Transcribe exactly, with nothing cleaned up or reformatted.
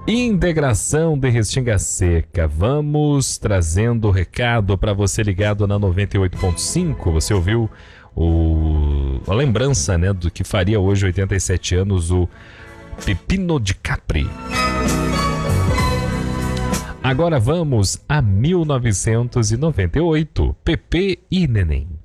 Integração de Restinga Seca. Vamos trazendo o recado para você ligado na noventa e oito ponto cinco. Você ouviu o... a lembrança, né, do que faria hoje oitenta e sete anos o Pepino de Capri. Agora vamos a mil novecentos e noventa e oito. Pepe e Neném.